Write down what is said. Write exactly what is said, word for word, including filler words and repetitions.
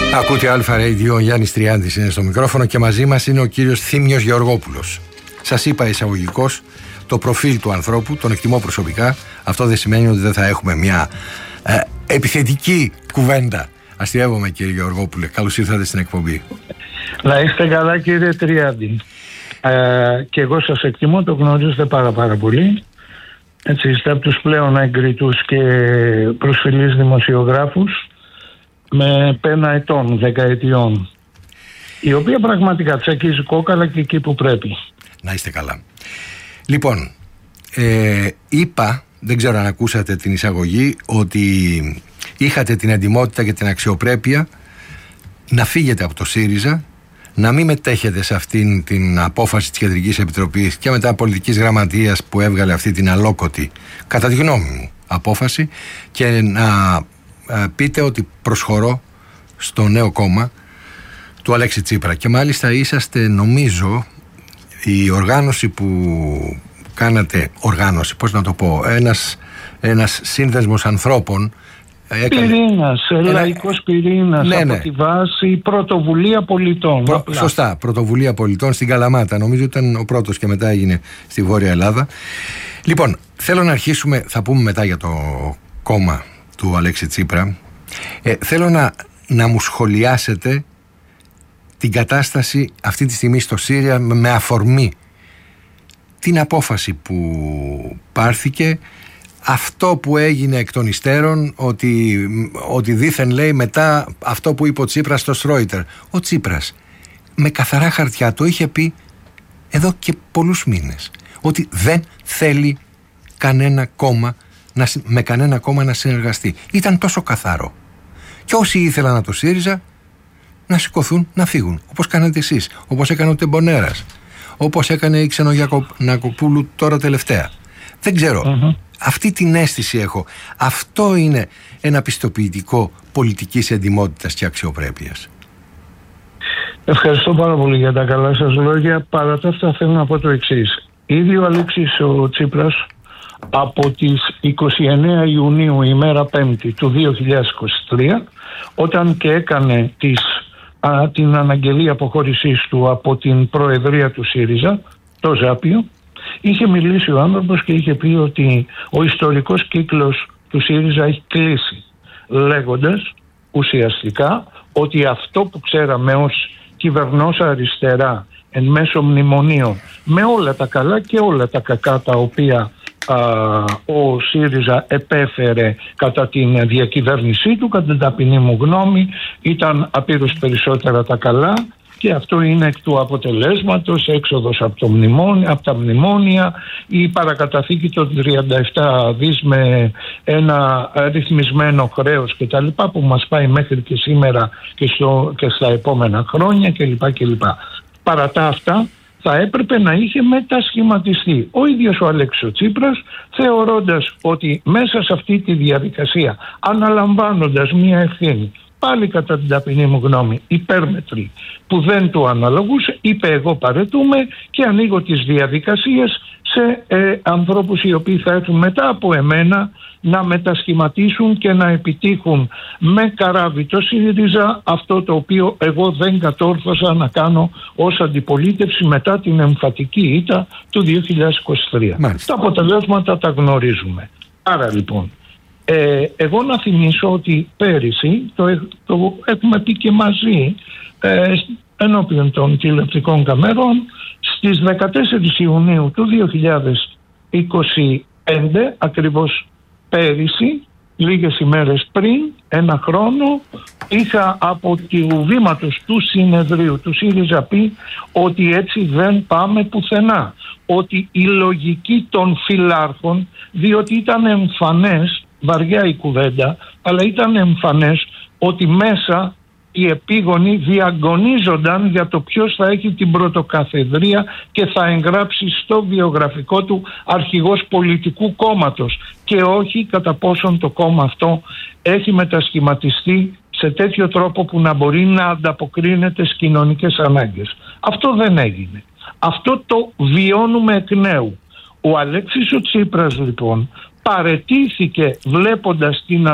Ακούτε Αλφα Radio, ο Γιάννης Τριάντης είναι στο μικρόφωνο και μαζί μας είναι ο κύριος Θήμιος Γεωργόπουλος. Σας είπα εισαγωγικώς το προφίλ του ανθρώπου, τον εκτιμώ προσωπικά. Αυτό δεν σημαίνει ότι δεν θα έχουμε μια ε, επιθετική κουβέντα. Αστειεύομαι κύριε Γεωργόπουλε, καλώς ήρθατε στην εκπομπή. Να είστε καλά κύριε Τριάντη. Ε, και εγώ σας εκτιμώ, το γνωρίζετε πάρα πάρα πολύ. Έτσι, είστε από τους πλέον εγκριτούς και προσφυλείς δημοσιογράφους με πένα ετών, δεκαετιών, η οποία πραγματικά τσακίζει κόκαλα και εκεί που πρέπει. Να είστε καλά. Λοιπόν, ε, είπα, δεν ξέρω αν ακούσατε την εισαγωγή, ότι είχατε την εντιμότητα και την αξιοπρέπεια να φύγετε από το ΣΥΡΙΖΑ, να μην μετέχετε σε αυτήν την απόφαση της Κεντρικής Επιτροπής και μετά πολιτικής γραμματείας που έβγαλε αυτή την αλόκοτη, κατά τη γνώμη μου, απόφαση, και να ε, πείτε ότι προσχωρώ στο νέο κόμμα του Αλέξη Τσίπρα. Και μάλιστα είσαστε, νομίζω, η οργάνωση που κάνατε, οργάνωση, πώς να το πω, ένας, ένας σύνδεσμος ανθρώπων. Έκανε... Πυρήνας, ένα... λαϊκός πυρήνας, ναι, από ναι. τη βάση Πρωτοβουλία Πολιτών. Προ... Σωστά, Πρωτοβουλία Πολιτών στην Καλαμάτα. Νομίζω ήταν ο πρώτος και μετά έγινε στη Βόρεια Ελλάδα. Λοιπόν, θέλω να αρχίσουμε, θα πούμε μετά για το κόμμα του Αλέξη Τσίπρα. Ε, θέλω να, να μου σχολιάσετε την κατάσταση αυτή τη στιγμή στο ΣΥΡΙΖΑ με αφορμή την απόφαση που πάρθηκε, αυτό που έγινε εκ των υστέρων, ότι, ότι δήθεν λέει μετά αυτό που είπε ο Τσίπρας στο Στρόιτερ. Ο Τσίπρας με καθαρά χαρτιά το είχε πει εδώ και πολλούς μήνες, ότι δεν θέλει κανένα κόμμα να, με κανένα κόμμα να συνεργαστεί. Ήταν τόσο καθαρό. Και όσοι ήθελαν να το ΣΥΡΙΖΑ να σηκωθούν, να φύγουν, όπως κάνατε εσείς, όπως έκανε ο Τεμπονέρας, όπως έκανε η Ξενογιακοπούλου τώρα τελευταία. Δεν ξέρω. Mm-hmm. Αυτή την αίσθηση έχω. Αυτό είναι ένα πιστοποιητικό πολιτικής εντιμότητας και αξιοπρέπειας. Ευχαριστώ πάρα πολύ για τα καλά σας λόγια. Παρά τα αυτά θέλω να πω το εξής. Ήδη ο Αλέξης ο Τσίπρας από τις είκοσι εννέα Ιουνίου, ημέρα Πέμπτη του δύο χιλιάδες είκοσι τρία, όταν και έκανε τις, α, την αναγγελία αποχώρησής του από την Προεδρία του ΣΥΡΙΖΑ, το Ζάπιο, είχε μιλήσει ο άνθρωπος και είχε πει ότι ο ιστορικός κύκλος του ΣΥΡΙΖΑ έχει κλείσει, λέγοντας ουσιαστικά ότι αυτό που ξέραμε ως κυβερνόσα αριστερά εν μέσω μνημονίων, με όλα τα καλά και όλα τα κακά τα οποία α, ο ΣΥΡΙΖΑ επέφερε κατά την διακυβέρνησή του, κατά την ταπεινή μου γνώμη, ήταν απείρως περισσότερα τα καλά. Και αυτό είναι εκ του αποτελέσματος έξοδος από, το μνημόνιο, από τα μνημόνια, η παρακαταθήκη των τριάντα επτά δις με ένα ρυθμισμένο χρέος κτλ. Που μας πάει μέχρι και σήμερα και, στο, και στα επόμενα χρόνια κλπ. κλπ. Παρά τα αυτά θα έπρεπε να είχε μετασχηματιστεί ο ίδιος ο Αλέξης Τσίπρας, θεωρώντας ότι μέσα σε αυτή τη διαδικασία, αναλαμβάνοντας μια ευθύνη, πάλι κατά την ταπεινή μου γνώμη υπέρμετρη, που δεν του αναλογούσε, είπε εγώ παρετούμε και ανοίγω τις διαδικασίες σε ε, ανθρώπους οι οποίοι θα έρθουν μετά από εμένα να μετασχηματίσουν και να επιτύχουν με καράβι το ΣΥΡΙΖΑ αυτό το οποίο εγώ δεν κατόρθωσα να κάνω ως αντιπολίτευση μετά την εμφατική ήττα του δύο χιλιάδες είκοσι τρία. Μάλιστα. Τα αποτελέσματα τα γνωρίζουμε. Άρα λοιπόν, Ε, εγώ να θυμίσω ότι πέρυσι, το, το έχουμε πει και μαζί ε, ενώπιον των τηλεοπτικών καμέρων, στις δεκατέσσερις Ιουνίου του δύο χιλιάδες είκοσι πέντε, ακριβώς πέρυσι, λίγες ημέρες πριν, ένα χρόνο, είχα από του βήματος του συνεδρίου του ΣΥΡΙΖΑ πει ότι έτσι δεν πάμε πουθενά. Ότι η λογική των φιλάρχων, διότι ήταν εμφανές, βαριά η κουβέντα, αλλά ήταν εμφανές ότι μέσα οι επίγονοι διαγωνίζονταν για το ποιος θα έχει την πρωτοκαθεδρία και θα εγγράψει στο βιογραφικό του αρχηγός πολιτικού κόμματος και όχι κατά πόσον το κόμμα αυτό έχει μετασχηματιστεί σε τέτοιο τρόπο που να μπορεί να ανταποκρίνεται στις κοινωνικές ανάγκες. Αυτό δεν έγινε. Αυτό το βιώνουμε εκ νέου. Ο Αλέξης ο Τσίπρας λοιπόν παραιτήθηκε βλέποντας την